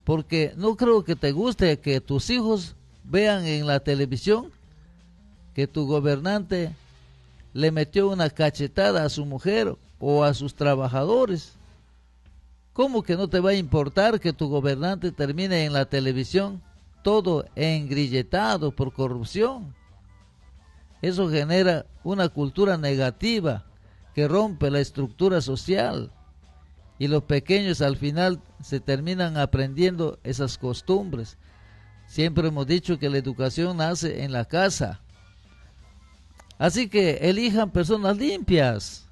porque no creo que te guste que tus hijos vean en la televisión que tu gobernante le metió una cachetada a su mujer o a sus trabajadores. ¿Cómo que no te va a importar que tu gobernante termine en la televisión todo engrilletado por corrupción? Eso genera una cultura negativa que rompe la estructura social, y los pequeños al final se terminan aprendiendo esas costumbres. Siempre hemos dicho que la educación nace en la casa. Así que elijan personas limpias.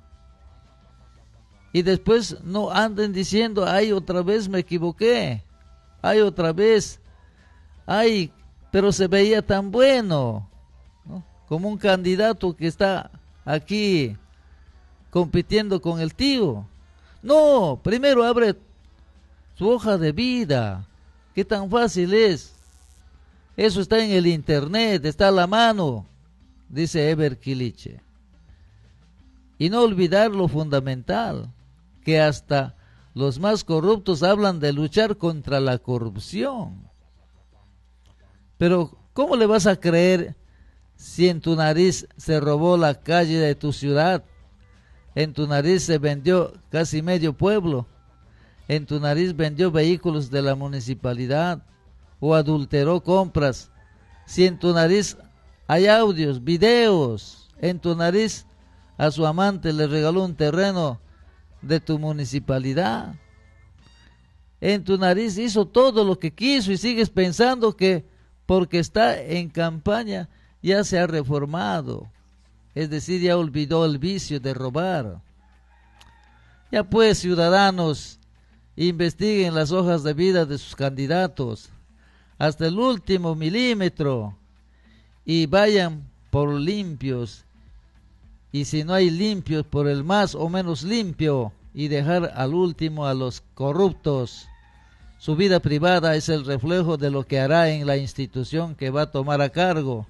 Y después no anden diciendo, ay, otra vez me equivoqué. Ay, otra vez. Ay, pero se veía tan bueno, ¿no? Como un candidato que está aquí compitiendo con el tío. No, primero abre su hoja de vida. ¿Qué tan fácil es? Eso está en el internet, está a la mano, dice Eber Kiliche. Y no olvidar lo fundamental, que hasta los más corruptos hablan de luchar contra la corrupción. Pero, ¿cómo le vas a creer si en tu nariz se robó la calle de tu ciudad? En tu nariz se vendió casi medio pueblo. En tu nariz vendió vehículos de la municipalidad o adulteró compras. Si en tu nariz hay audios, videos, en tu nariz a su amante le regaló un terreno de tu municipalidad. En tu nariz hizo todo lo que quiso y sigues pensando que porque está en campaña ya se ha reformado. Es decir, ya olvidó el vicio de robar. Ya pues, ciudadanos, investiguen las hojas de vida de sus candidatos hasta el último milímetro y vayan por limpios, y si no hay limpios, por el más o menos limpio, y dejar al último a los corruptos. Su vida privada es el reflejo de lo que hará en la institución que va a tomar a cargo.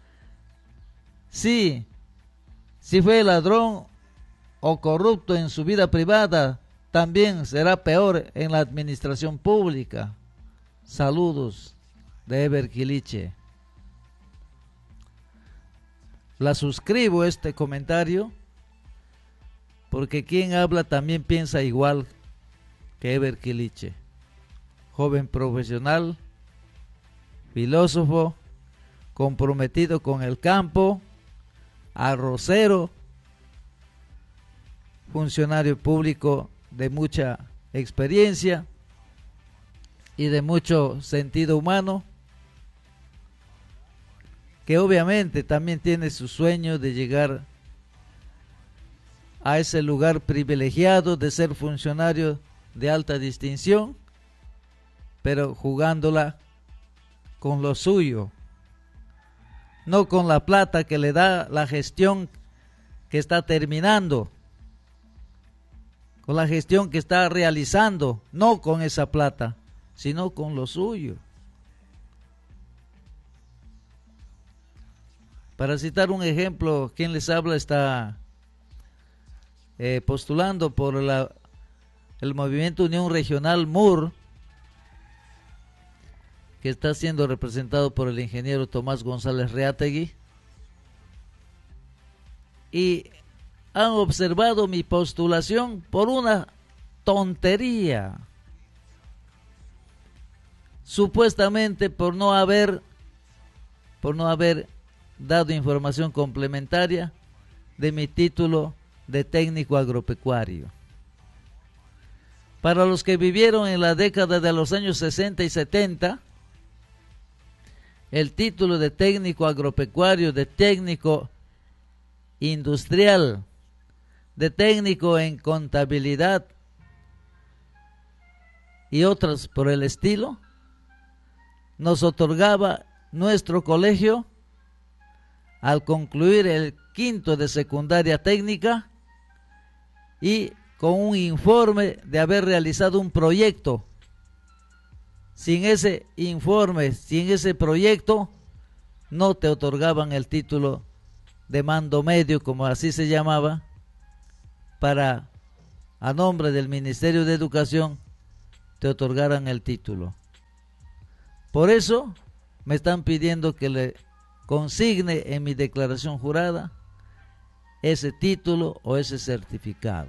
Sí, si fue ladrón o corrupto en su vida privada, también será peor en la administración pública. Saludos de Eber Kiliche. La suscribo este comentario, porque quien habla también piensa igual que Eber Kiliche. Joven profesional, filósofo, comprometido con el campo, arrocero, funcionario público de mucha experiencia y de mucho sentido humano, que obviamente también tiene su sueño de llegar a ese lugar privilegiado de ser funcionario de alta distinción, pero jugándola con lo suyo, no con la plata que le da la gestión que está terminando, con la gestión que está realizando, no con esa plata, sino con lo suyo. Para citar un ejemplo, quien les habla está postulando por el movimiento Unión Regional MUR, que está siendo representado por el ingeniero Tomás González Reategui, y han observado mi postulación por una tontería, supuestamente por no haber dado información complementaria de mi título de técnico agropecuario. Para los que vivieron en la década de los años 60 y 70, el título de técnico agropecuario, de técnico industrial, de técnico en contabilidad y otros por el estilo, nos otorgaba nuestro colegio al concluir el quinto de secundaria técnica y con un informe de haber realizado un proyecto. Sin ese informe, sin ese proyecto, no te otorgaban el título de mando medio, como así se llamaba, a nombre del Ministerio de Educación, te otorgaran el título. Por eso me están pidiendo que le consigne en mi declaración jurada ese título o ese certificado.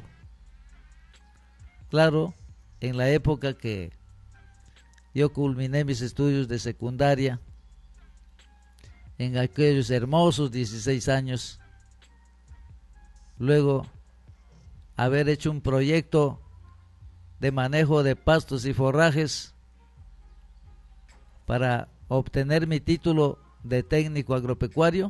Claro, en la época que yo culminé mis estudios de secundaria, en aquellos hermosos 16 años, luego haber hecho un proyecto de manejo de pastos y forrajes para obtener mi título de técnico agropecuario.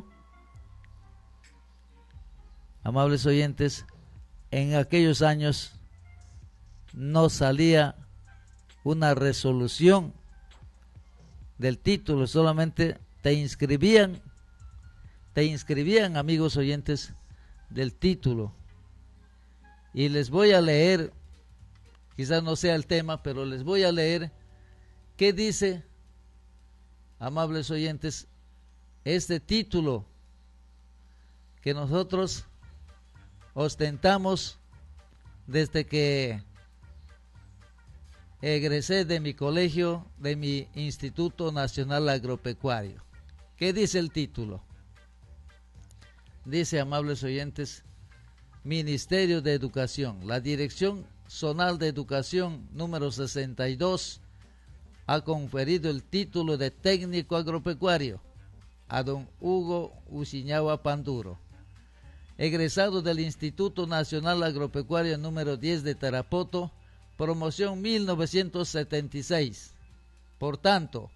Amables oyentes, en aquellos años no salía una resolución del título, solamente te inscribían, amigos oyentes, del título. Y les voy a leer, quizás no sea el tema, pero les voy a leer qué dice, amables oyentes, este título que nosotros ostentamos desde que egresé de mi colegio, de mi Instituto Nacional Agropecuario. ¿Qué dice el título? Dice, amables oyentes, Ministerio de Educación. La Dirección Zonal de Educación número 62 ha conferido el título de técnico agropecuario a don Hugo Usiñahua Panduro, egresado del Instituto Nacional Agropecuario número 10 de Tarapoto, promoción 1976. Por tanto,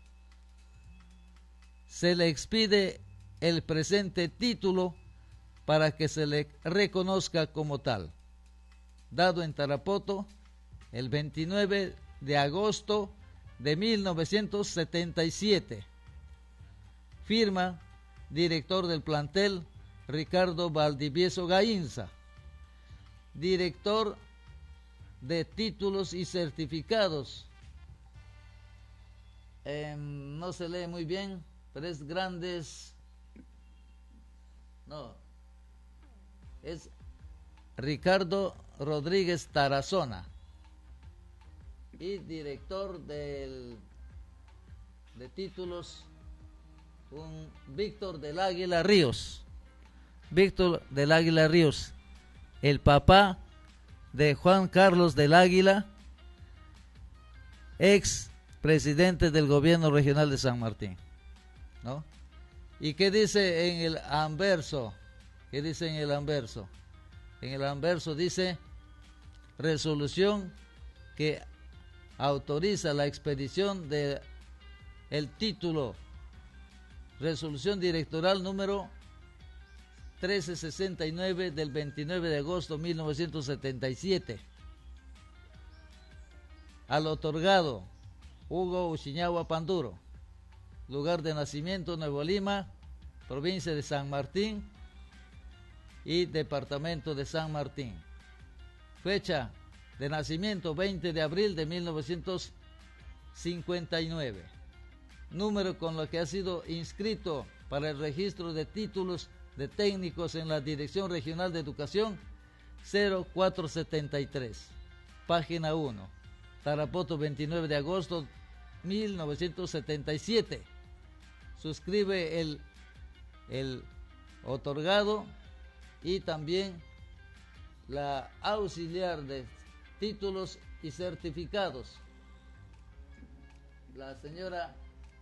se le expide el presente título para que se le reconozca como tal. Dado en Tarapoto el 29 de agosto de 1977. Firma director del plantel Ricardo Valdivieso Gainza. Director de títulos y certificados. No se lee muy bien, pero es Grandes. No, es Ricardo Rodríguez Tarazona. Y director de títulos, un Víctor del Águila Ríos. Víctor del Águila Ríos, el papá de Juan Carlos del Águila, ex presidente del gobierno regional de San Martín, ¿no? ¿Y qué dice en el anverso? ¿Qué dice en el anverso? En el anverso dice resolución que autoriza la expedición de el título, resolución directoral número 1369 del 29 de agosto de 1977, al otorgado Hugo Usiñahua Panduro, lugar de nacimiento Nuevo Lima, provincia de San Martín y departamento de San Martín. Fecha de nacimiento 20 de abril de 1959. Número con lo que ha sido inscrito para el registro de títulos de técnicos en la Dirección Regional de Educación 0473. Página 1. Tarapoto, 29 de agosto 1977. Suscribe el otorgado y también la auxiliar de títulos y certificados, la señora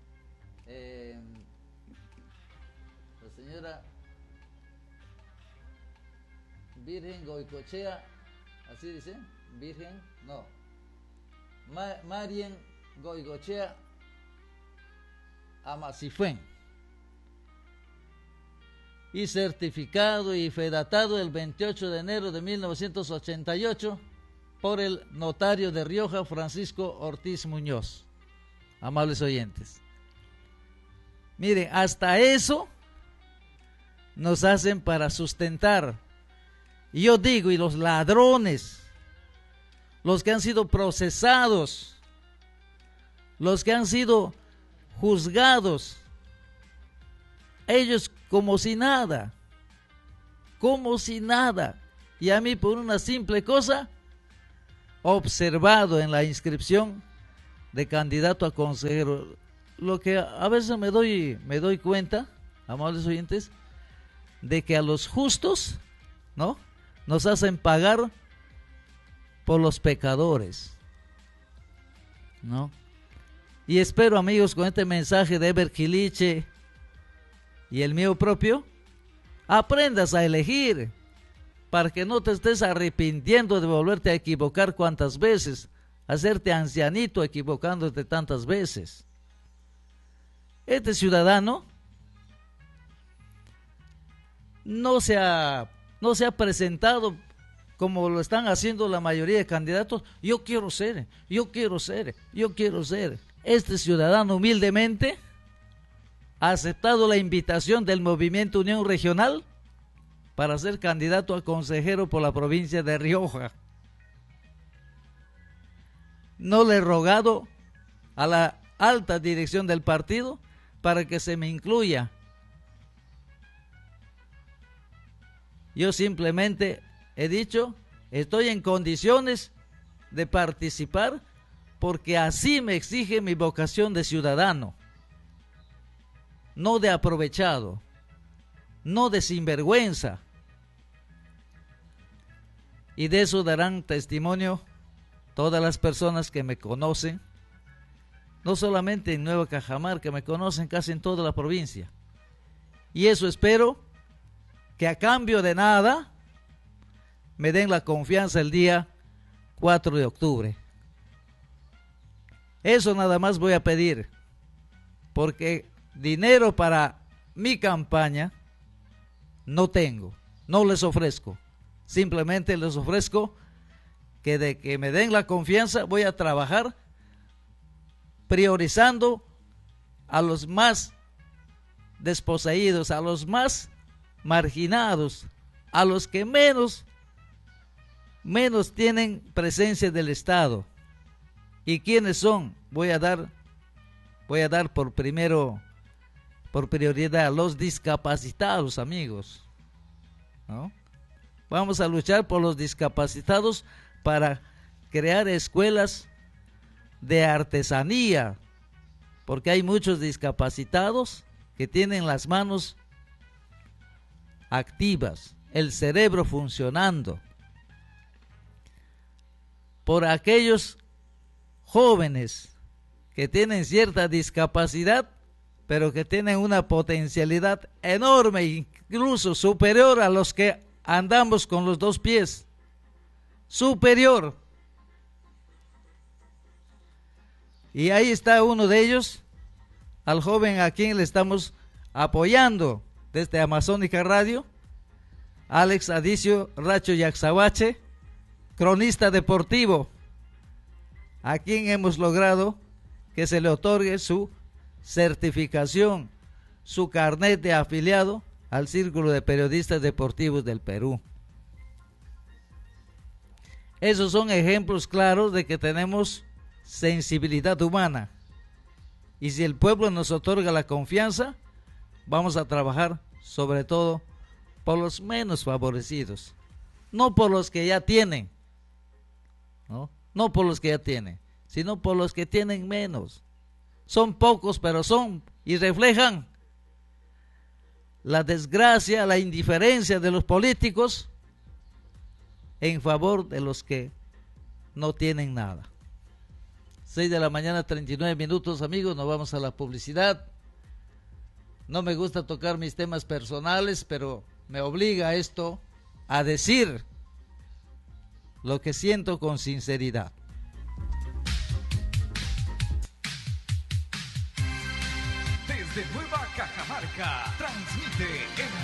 Virgen Goicochea, así dice, Virgen, no, Marien Goicochea Amasifuen, y certificado y fedatado el 28 de enero de 1988 por el notario de Rioja, Francisco Ortiz Muñoz. Amables oyentes, miren, hasta eso nos hacen para sustentar. Y yo digo, y los ladrones, los que han sido procesados, los que han sido juzgados, ellos como si nada, y a mí por una simple cosa, observado en la inscripción de candidato a consejero lo que a veces me doy cuenta, amables oyentes, de que a los justos, ¿no?, nos hacen pagar por los pecadores, ¿no? Y espero, amigos, con este mensaje de Eber Kiliche y el mío propio, aprendas a elegir, para que no te estés arrepintiendo de volverte a equivocar cuantas veces, hacerte ancianito equivocándote tantas veces. Este ciudadano no se ha presentado como lo están haciendo la mayoría de candidatos. Yo quiero ser. Este ciudadano humildemente ha aceptado la invitación del Movimiento Unión Regional para ser candidato a consejero por la provincia de Rioja. No le he rogado a la alta dirección del partido para que se me incluya. Yo simplemente he dicho, estoy en condiciones de participar porque así me exige mi vocación de ciudadano, no de aprovechado, no de sinvergüenza. Y de eso darán testimonio todas las personas que me conocen, no solamente en Nueva Cajamarca, que me conocen casi en toda la provincia. Y eso espero que a cambio de nada me den la confianza el día 4 de octubre. Eso nada más voy a pedir, porque dinero para mi campaña no tengo, no les ofrezco. Simplemente les ofrezco que de que me den la confianza voy a trabajar priorizando a los más desposeídos, a los más marginados, a los que menos tienen presencia del Estado. ¿Y quiénes son? Voy a dar por prioridad a los discapacitados, amigos, ¿no? Vamos a luchar por los discapacitados para crear escuelas de artesanía, porque hay muchos discapacitados que tienen las manos activas, el cerebro funcionando. Por aquellos jóvenes que tienen cierta discapacidad, pero que tienen una potencialidad enorme, incluso superior a los que andamos con los dos pies, superior. Y ahí está uno de ellos, al joven a quien le estamos apoyando desde Amazónica Radio, Alex Adicio Racho Yaxahuache, cronista deportivo, a quien hemos logrado que se le otorgue su certificación, su carnet de afiliado al Círculo de Periodistas Deportivos del Perú. Esos son ejemplos claros de que tenemos sensibilidad humana, y si el pueblo nos otorga la confianza, vamos a trabajar sobre todo por los menos favorecidos, no por los que ya tienen, no por los que ya tienen, sino por los que tienen menos. Son pocos, pero son y reflejan la desgracia, la indiferencia de los políticos en favor de los que no tienen nada. 6 de la mañana, 39 minutos, amigos, nos vamos a la publicidad. No me gusta tocar mis temas personales, pero me obliga esto a decir lo que siento con sinceridad. Desde Nueva Cajamarca, transmite en